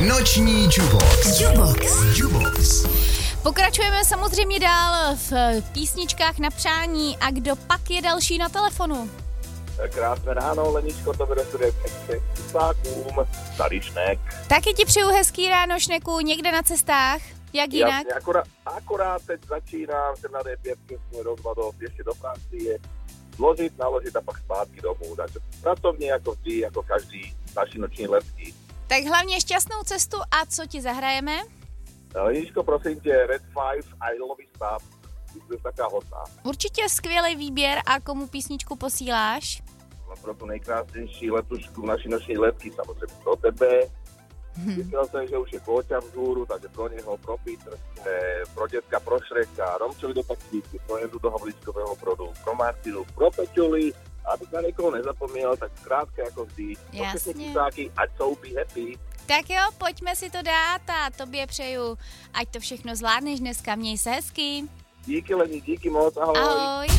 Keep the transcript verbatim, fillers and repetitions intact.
Noční Jubox. Jubox. Jubox. Pokračujeme samozřejmě dál v písničkách na přání. A kdo pak je další na telefonu? Krásné ráno, Leničko, to bude studie cestákům, tady Šnek. Taky ti přeju hezký ráno, Šneku, někde na cestách? Jak jinak? Jasně, akorát, akorát teď začínám, jsem na dé pět směrem do, ještě do Francie, zložit, naložit a pak zpátky domů. Takže pracovně jako vždy, jako každý naši noční letky. Tak hlavně šťastnou cestu a co ti zahrajeme? Leničko, prosím tě, Red Five, I Love You Stop, jsi taková hodná. Určitě skvělý výběr a komu písničku posíláš? No, pro tu nejkrásnější letušku naší noční letky, samozřejmě pro tebe. Myslel jsem, že už je Kóťa vzhůru, takže pro něho, pro Petr, pro dětka, pro Šreka, Romčovi do taxíky, pro Jendu do Havlíčkového brodu, pro Martinu, pro Peťuli, abych na někoho nezapomněl, tak zkrátka jako vždy. Jasně. Ať jsou be happy. Tak jo, pojďme si to dát a tobě přeju, ať to všechno zvládneš dneska, měj se hezky. Díky Leni, díky moc, ahoj. Ahoj.